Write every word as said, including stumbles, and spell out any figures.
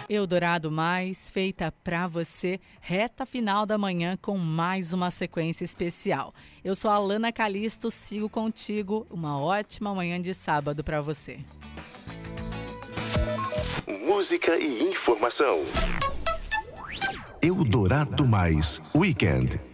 Eldorado Mais, feita pra você, reta final da manhã com mais uma sequência especial. Eu sou a Alana Calisto, sigo contigo. Uma ótima manhã de sábado pra você. Música e informação. Eldorado Mais, Weekend.